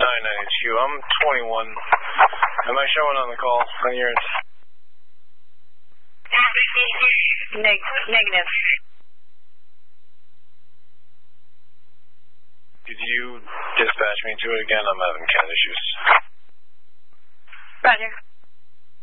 99HQ. I'm 21. Am I showing on the call on yours? Negative. Could you dispatch me to it again? I'm having cat issues. Roger.